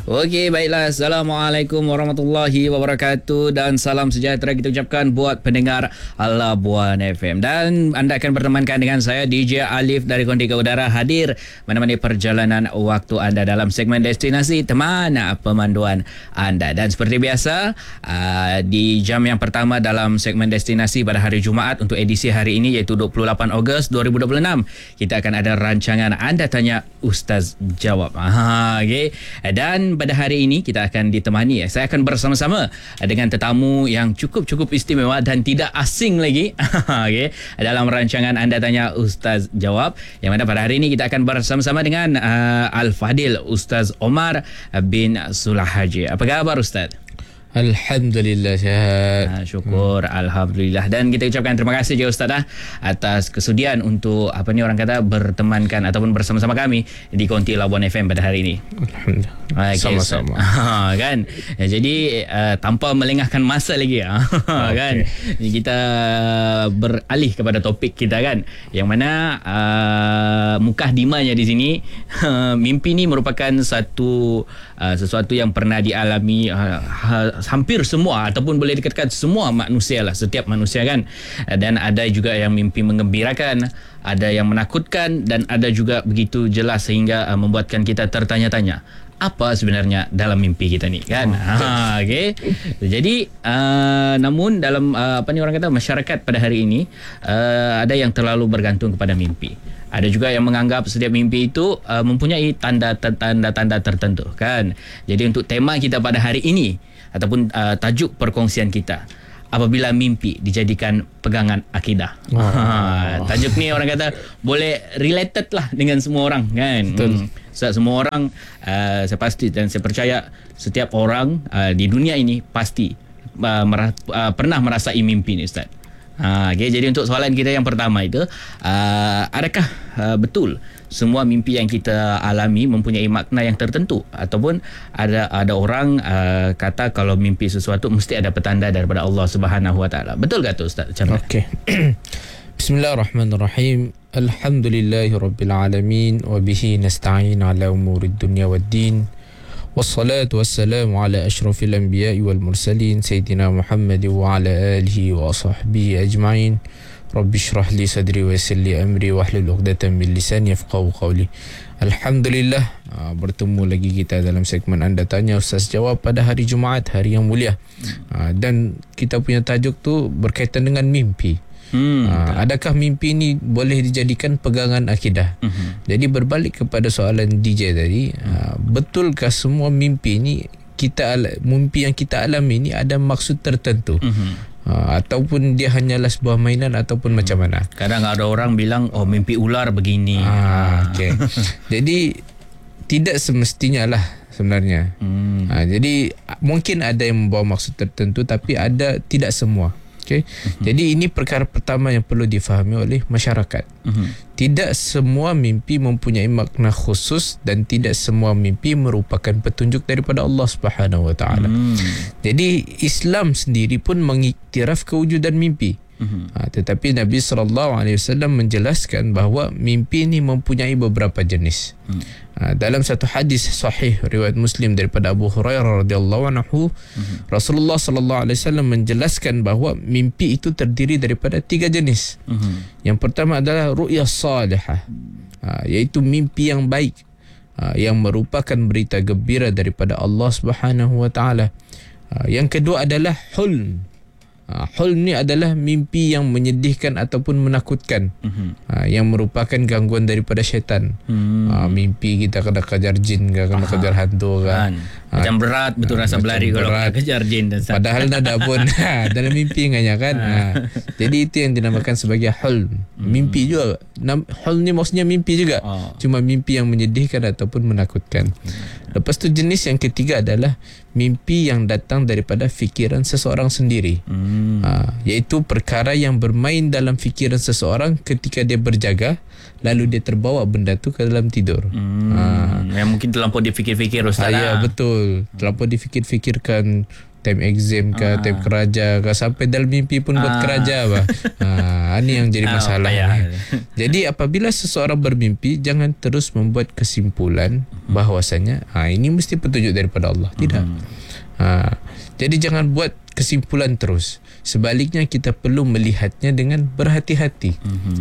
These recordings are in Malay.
Okey, baiklah. Assalamualaikum warahmatullahi wabarakatuh dan salam sejahtera kita ucapkan buat pendengar Labuan FM. Dan anda akan bertemankan dengan saya DJ Alif dari Kondika Udara, hadir menemani perjalanan waktu anda dalam segmen destinasi teman pemanduan anda. Dan seperti biasa, di jam yang pertama dalam segmen destinasi pada hari Jumaat untuk edisi hari ini iaitu 28 Ogos 2026, kita akan ada rancangan Anda Tanya Ustaz Jawab. Okay. Dan pada hari ini kita akan ditemani, saya akan bersama-sama dengan tetamu yang cukup istimewa dan tidak asing lagi okay, dalam rancangan Anda Tanya Ustaz Jawab, yang mana pada hari ini kita akan bersama-sama dengan Al-Fadil Ustaz Omar bin Sulahaji. Apa khabar Ustaz? Alhamdulillah sihat. Syukur Alhamdulillah. Dan kita ucapkan terima kasih je Ustaz atas kesudian untuk orang kata bertemankan ataupun bersama-sama kami di Konti Labuan FM pada hari ini. Alhamdulillah. Okay, sama-sama. Kan. Jadi tanpa melengahkan masa lagi kan. Kita beralih kepada topik kita kan, yang mana mukaddimahnya di sini mimpi ni merupakan sesuatu yang pernah dialami hampir semua ataupun boleh dikatakan semua manusia lah, setiap manusia kan. Dan ada juga yang mimpi mengembirakan, ada yang menakutkan, dan ada juga begitu jelas sehingga membuatkan kita tertanya-tanya apa sebenarnya dalam mimpi kita ni kan. Okay. Jadi namun dalam orang kata masyarakat pada hari ini ada yang terlalu bergantung kepada mimpi. Ada juga yang menganggap setiap mimpi itu mempunyai tanda-tanda tertentu kan. Jadi untuk tema kita pada hari ini ataupun tajuk perkongsian kita, apabila mimpi dijadikan pegangan akidah. Tajuk ni orang kata boleh related lah dengan semua orang kan. Ustaz, semua orang saya pasti dan saya percaya setiap orang di dunia ini pasti pernah merasai mimpi ni Ustaz. Okay, jadi untuk soalan kita yang pertama itu, adakah betul semua mimpi yang kita alami mempunyai makna yang tertentu, ataupun ada orang kata kalau mimpi sesuatu mesti ada petanda daripada Allah Subhanahu Wa Taala. Betul ke tu Ustaz? Okey. Bismillahirrahmanirrahim. Alhamdulillahirabbil alamin wa bihi nasta'in ala umurid dunya waddin. Wassalatu wassalamu ala asyrafil anbiya'i wal mursalin sayyidina Muhammad wa ala alihi wa sahbihi ajma'in. Rabbi syrah li sadri wa yassir li amri wahlul 'uqdatam min lisani yafqahu qawli. Alhamdulillah, bertemu lagi kita dalam segmen Anda Tanya Ustaz Jawab pada hari Jumaat, hari yang mulia. Dan kita punya tajuk tu berkaitan dengan mimpi. Adakah mimpi ni boleh dijadikan pegangan akidah? Jadi berbalik kepada soalan DJ tadi, betulkah semua mimpi ni mimpi yang kita alami ni ada maksud tertentu? Ataupun dia hanyalah sebuah mainan ataupun macam mana? Kadang ada orang bilang mimpi ular begini. Okay. Jadi tidak semestinya lah sebenarnya. Jadi mungkin ada yang membawa maksud tertentu, tapi ada tidak semua. Okay. Jadi ini perkara pertama yang perlu difahami oleh masyarakat. Tidak semua mimpi mempunyai makna khusus dan tidak semua mimpi merupakan petunjuk daripada Allah Subhanahu Wa Taala. Jadi Islam sendiri pun mengiktiraf kewujudan mimpi. Tetapi Nabi SAW menjelaskan bahawa mimpi ini mempunyai beberapa jenis. Dalam satu hadis sahih riwayat Muslim daripada Abu Hurairah radhiyallahu anhu, Rasulullah SAW menjelaskan bahawa mimpi itu terdiri daripada 3 jenis. Yang pertama adalah ru'ya salihah, iaitu mimpi yang baik, yang merupakan berita gembira daripada Allah Subhanahu Wa Taala. Yang kedua adalah hulm. Hulm ni adalah mimpi yang menyedihkan ataupun menakutkan, yang merupakan gangguan daripada syaitan. Mimpi kita kena kejar jin ke, kena kejar hantu kan. Macam berat betul rasa berlari kalau kena kejar jin dan padahal nada pun dalam mimpi nganya kan. Jadi itu yang dinamakan sebagai hulm. Mimpi juga. Hulm ni maksudnya mimpi juga. Cuma mimpi yang menyedihkan ataupun menakutkan. Lepas tu jenis yang ketiga adalah mimpi yang datang daripada fikiran seseorang sendiri. Iaitu perkara yang bermain dalam fikiran seseorang ketika dia berjaga, lalu dia terbawa benda tu ke dalam tidur. Yang mungkin terlampau difikir-fikir Ustaz. Ya, betul. Terlampau difikir-fikirkan time exam ke, time keraja ke, sampai dalam mimpi pun buat keraja apa. Ini yang jadi masalah. Jadi apabila seseorang bermimpi, jangan terus membuat kesimpulan bahwasanya ini mesti petunjuk daripada Allah. Tidak. Jadi jangan buat kesimpulan terus. Sebaliknya kita perlu melihatnya dengan berhati-hati.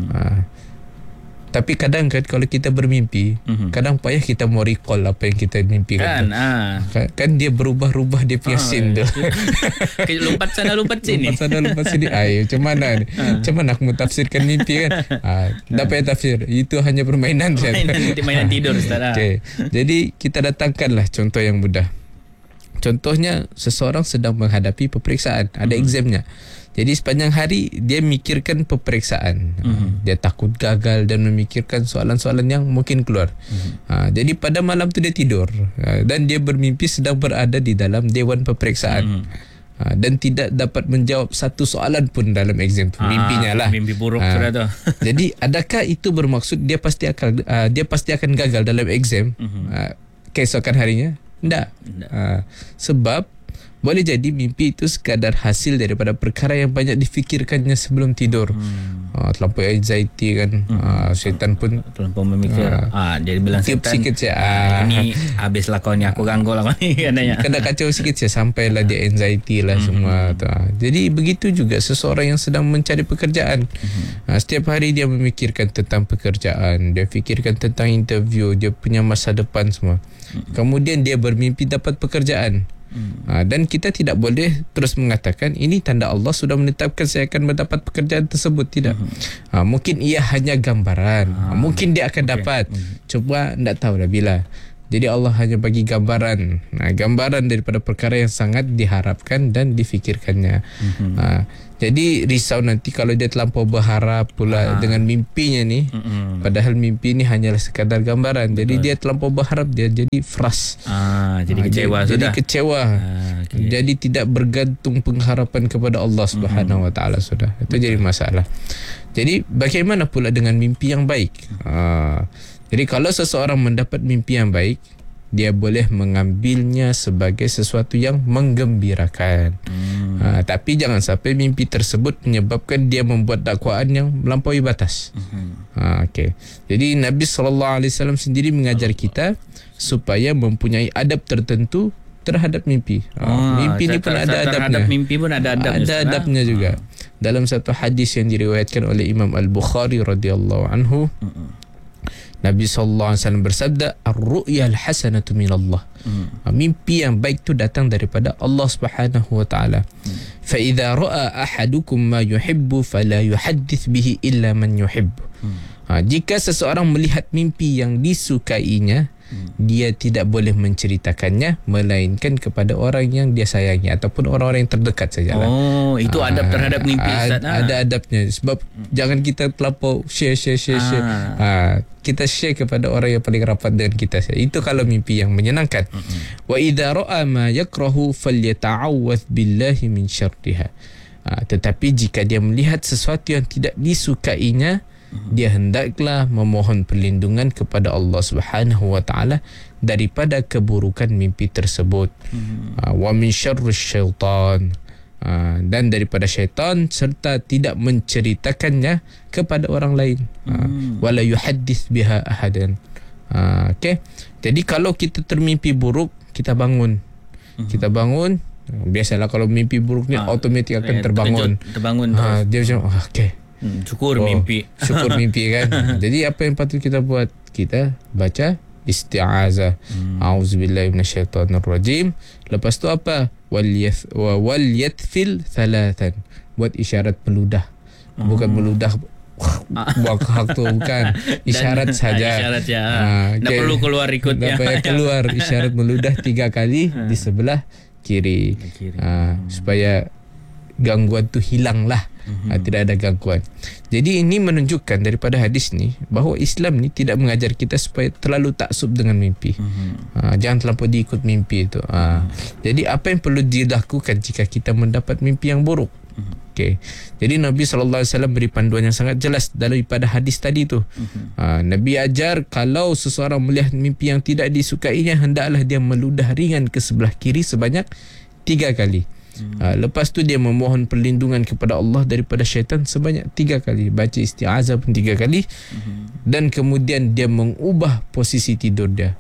Tapi kadang kan kalau kita bermimpi, kadang payah kita mau recall apa yang kita mimpikan. Kan dia berubah-ubah dia punya scene tu. Lompat sana lompat sini. Lompat sana lompat sini. Macam mana ni? Macam mana aku mentafsirkan mimpi kan? Tak payah tafsir. Itu hanya permainan saja. Mainan tidur Ustaz. Okay. Jadi kita datangkanlah contoh yang mudah. Contohnya seseorang sedang menghadapi peperiksaan, ada examnya. Jadi sepanjang hari dia mikirkan peperiksaan. Dia takut gagal dan memikirkan soalan-soalan yang mungkin keluar. Jadi pada malam tu dia tidur dan dia bermimpi sedang berada di dalam dewan peperiksaan. Dan tidak dapat menjawab satu soalan pun dalam exam tu. Mimpinya lah. Mimpi buruk sudah tu. Jadi adakah itu bermaksud dia pasti akan gagal dalam exam keesokan harinya? Tak. Sebab boleh jadi mimpi itu sekadar hasil daripada perkara yang banyak difikirkannya sebelum tidur. Terlampau anxiety kan. Syaitan pun terlampau memikir. Dia bilang syaitan sikit ini habis lakonnya aku ganggu lakon ni katanya. Kena kacau sikit sampailah dia anxiety lah semua tu. Jadi begitu juga seseorang yang sedang mencari pekerjaan. Setiap hari dia memikirkan tentang pekerjaan, dia fikirkan tentang interview, dia punya masa depan semua. Kemudian dia bermimpi dapat pekerjaan. Dan kita tidak boleh terus mengatakan ini tanda Allah sudah menetapkan saya akan mendapat pekerjaan tersebut. Tidak. Mungkin ia hanya gambaran. Mungkin dia akan dapat. Cuba tak tahulah bila. Jadi Allah hanya bagi gambaran. Gambaran daripada perkara yang sangat diharapkan dan difikirkannya. Jadi risau nanti kalau dia terlampau berharap pula dengan mimpinya ni. Padahal mimpi ni hanyalah sekadar gambaran. Jadi dia terlampau berharap, dia jadi frust. Jadi kecewa sudah. Jadi kecewa. Jadi tidak bergantung pengharapan kepada Allah Subhanahu Wa Taala sudah. Itu jadi masalah. Jadi bagaimana pula dengan mimpi yang baik? Jadi kalau seseorang mendapat mimpi yang baik, dia boleh mengambilnya sebagai sesuatu yang menggembirakan. Tapi jangan sampai mimpi tersebut menyebabkan dia membuat dakwaan yang melampaui batas. Okay. Jadi Nabi SAW sendiri mengajar kita supaya mempunyai adab tertentu terhadap mimpi. Mimpi ni pun ada adabnya. Terhadap mimpi pun ada adab. Ada adabnya juga. Dalam satu hadis yang diriwayatkan oleh Imam Al-Bukhari radhiyallahu anhu, Nabi SAW bersabda, Ar-ru'ya al-hasanatu minallah. Mimpi yang baik tu datang daripada Allah Subhanahu Wa Taala. Fa idza ra'a ahadukum ma yuhibbu fala yuhaddits bihi illa man yuhibbu. Jika seseorang melihat mimpi yang disukainya, dia tidak boleh menceritakannya melainkan kepada orang yang dia sayangi ataupun orang-orang yang terdekat sajalah. Itu adab terhadap mimpi Ustaz. Ada adabnya. Sebab jangan kita terlampau share. Kita share kepada orang yang paling rapat dengan kita saja. Itu kalau mimpi yang menyenangkan. Wa idza ra'a ma yakrahu falyata'awwadz billahi min syarriha. Tetapi jika dia melihat sesuatu yang tidak disukainya, dia hendaklah memohon perlindungan kepada Allah Subhanahu Wa Taala daripada keburukan mimpi tersebut. Wa min syarris syaitan, dan daripada syaitan, serta tidak menceritakannya kepada orang lain. Wala yuhaddits biha ahadan. Okay. Jadi kalau kita termimpi buruk, kita bangun. Kita bangun. Biasalah kalau mimpi buruk ni automatik akan terbangun. Terbangun terus. Dia macam okay. Syukur mimpi. Syukur mimpi kan. Jadi apa yang patut kita buat? Kita baca isti'azah. A'udzubillahi minasyaitonirrajim. Lepas tu apa? Wal yathfil thalathan. Buat isyarat meludah. Bukan meludah buang hak tu, bukan. Isyarat saja. Isyarat ya. Tak perlu keluar ikut. Tak payah keluar. Isyarat meludah 3 kali di sebelah kiri. Supaya gangguan tu hilang lah. Tidak ada gangguan. Jadi ini menunjukkan daripada hadis ni bahawa Islam ni tidak mengajar kita supaya terlalu taksub dengan mimpi. Jangan terlalu diikut mimpi itu. Jadi apa yang perlu dilakukan jika kita mendapat mimpi yang buruk? Okay. Jadi Nabi SAW beri panduan yang sangat jelas daripada hadis tadi tu. Nabi ajar kalau seseorang melihat mimpi yang tidak disukainya, hendaklah dia meludah ringan ke sebelah kiri sebanyak 3 kali. Lepas tu dia memohon perlindungan kepada Allah daripada syaitan sebanyak 3 kali. Baca isti'azah pun 3 kali. Dan kemudian dia mengubah posisi tidur dia.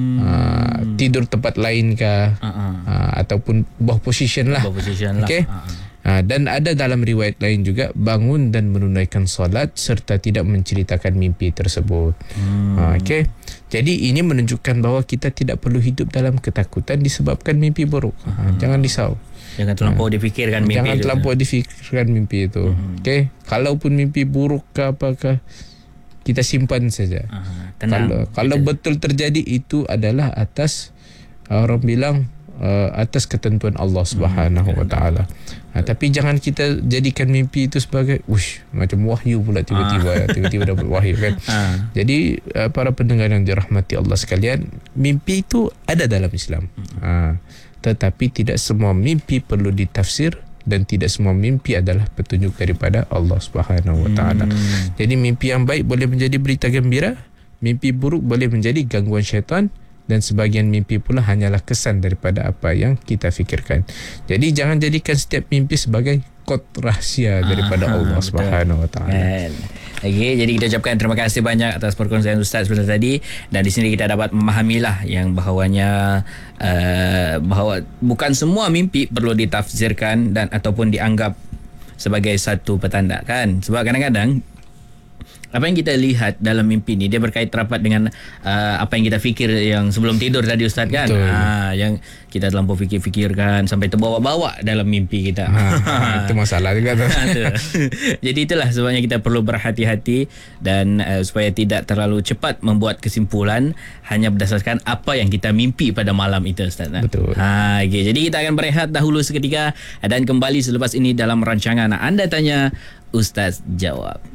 Tidur tempat lain kah, ataupun ubah position lah. Okay? Dan ada dalam riwayat lain juga, bangun dan menunaikan solat serta tidak menceritakan mimpi tersebut. Okay? Jadi ini menunjukkan bahawa kita tidak perlu hidup dalam ketakutan disebabkan mimpi buruk. Jangan risau. Jangan terlampau difikirkan mimpi. Jangan terlampau difikirkan mimpi itu. Okay? Kalaupun mimpi buruk ke apakah, kita simpan saja. Tenang. Kalau betul terjadi, itu adalah atas orang bilang atas ketentuan Allah Subhanahu Wa Taala. Tapi jangan kita jadikan mimpi itu sebagai macam wahyu pula tiba-tiba dapat wahyu kan. Jadi para pendengar yang dirahmati Allah sekalian, mimpi itu ada dalam Islam. Tetapi tidak semua mimpi perlu ditafsir dan tidak semua mimpi adalah petunjuk daripada Allah Subhanahu Wa Taala. Jadi mimpi yang baik boleh menjadi berita gembira, mimpi buruk boleh menjadi gangguan syaitan, dan sebahagian mimpi pula hanyalah kesan daripada apa yang kita fikirkan. Jadi jangan jadikan setiap mimpi sebagai kod rahsia daripada Allah Subhanahu Wa Taala. Okay, jadi kita ucapkan terima kasih banyak atas perkongsian Ustaz sebentar tadi, dan di sini kita dapat memahamilah yang bahawanya bahawa bukan semua mimpi perlu ditafsirkan dan ataupun dianggap sebagai satu petanda kan, sebab kadang-kadang apa yang kita lihat dalam mimpi ni dia berkait rapat dengan apa yang kita fikir yang sebelum tidur tadi Ustaz kan. Yang kita terlampau fikirkan sampai terbawa-bawa dalam mimpi kita. Itu masalah juga tu. Jadi itulah sebabnya kita perlu berhati-hati dan supaya tidak terlalu cepat membuat kesimpulan hanya berdasarkan apa yang kita mimpi pada malam itu Ustaz. Betul. Okay. Jadi kita akan berehat dahulu seketika dan kembali selepas ini dalam rancangan Anda Tanya Ustaz Jawab.